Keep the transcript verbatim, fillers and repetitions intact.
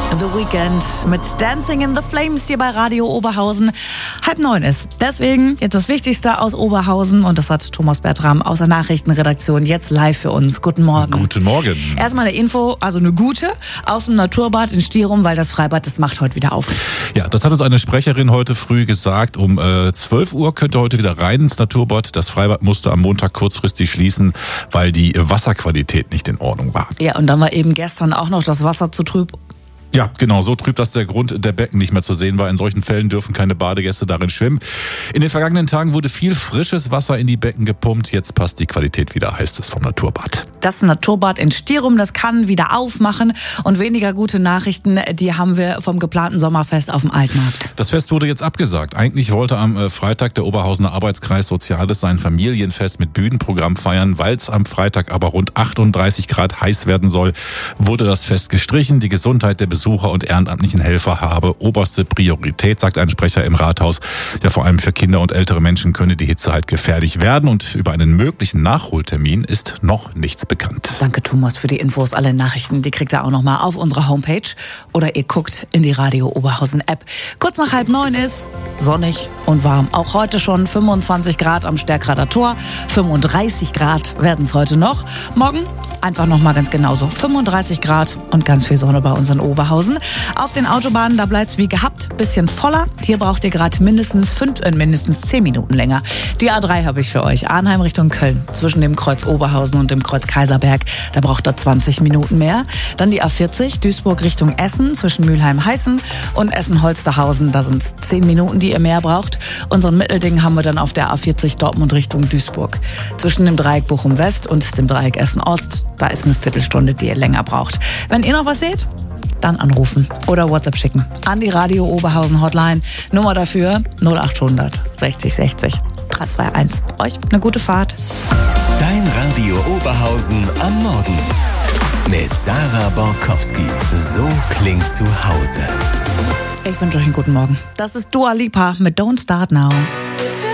The Weeknd mit Dancing in the Flames hier bei Radio Oberhausen. Halb neun ist. Deswegen jetzt das Wichtigste aus Oberhausen und das hat Thomas Bertram aus der Nachrichtenredaktion jetzt live für uns. Guten Morgen. Guten Morgen. Erstmal eine Info, also eine gute, aus dem Naturbad in Stierum, weil das Freibad, das macht heute wieder auf. Ja, das hat uns eine Sprecherin heute früh gesagt. Um äh, zwölf Uhr könnt ihr heute wieder rein ins Naturbad. Das Freibad musste am Montag kurzfristig schließen, weil die Wasserqualität nicht in Ordnung war. Ja, und dann war eben gestern auch noch das Wasser zu trüb. Ja, genau, so trüb, dass der Grund der Becken nicht mehr zu sehen war. In solchen Fällen dürfen keine Badegäste darin schwimmen. In den vergangenen Tagen wurde viel frisches Wasser in die Becken gepumpt. Jetzt passt die Qualität wieder, heißt es vom Naturbad. Das Naturbad in Stierum, das kann wieder aufmachen. Und weniger gute Nachrichten, die haben wir vom geplanten Sommerfest auf dem Altmarkt. Das Fest wurde jetzt abgesagt. Eigentlich wollte am Freitag der Oberhausener Arbeitskreis Soziales sein Familienfest mit Bühnenprogramm feiern. Weil es am Freitag aber rund achtunddreißig Grad heiß werden soll, wurde das Fest gestrichen. Die Gesundheit der Besucher und ehrenamtlichen Helfer habe oberste Priorität, sagt ein Sprecher im Rathaus. Ja, vor allem für Kinder und ältere Menschen könne die Hitze halt gefährlich werden und über einen möglichen Nachholtermin ist noch nichts bekannt. Danke, Thomas, für die Infos. Alle Nachrichten, die kriegt ihr auch nochmal auf unserer Homepage oder ihr guckt in die Radio Oberhausen App. Kurz nach halb neun ist sonnig und warm. Auch heute schon fünfundzwanzig Grad am Stärkrader Tor. fünfunddreißig Grad werden es heute noch. Morgen einfach nochmal ganz genauso. fünfunddreißig Grad und ganz viel Sonne bei uns in Oberhausen. Auf den Autobahnen, da bleibt's wie gehabt, bisschen voller. Hier braucht ihr gerade mindestens fünf, äh, mindestens zehn Minuten länger. Die A drei habe ich für euch. Arnheim Richtung Köln. Zwischen dem Kreuz Oberhausen und dem Kreuz Kaiserberg. Da braucht ihr zwanzig Minuten mehr. Dann die A vierzig, Duisburg Richtung Essen. Zwischen Mülheim-Heißen und Essen-Holsterhausen. Da sind's zehn Minuten, die ihr mehr braucht. Unseren Mittelding haben wir dann auf der A vierzig Dortmund Richtung Duisburg. Zwischen dem Dreieck Bochum West und dem Dreieck Essen Ost. Da ist eine Viertelstunde, die ihr länger braucht. Wenn ihr noch was seht, dann anrufen oder WhatsApp schicken an die Radio Oberhausen Hotline. Nummer dafür null achthundert sechzig sechzig drei zwei eins. Euch eine gute Fahrt. Dein Radio Oberhausen am Morgen mit Sarah Borkowski. So klingt zu Hause. Ich wünsche euch einen guten Morgen. Das ist Dua Lipa mit Don't Start Now.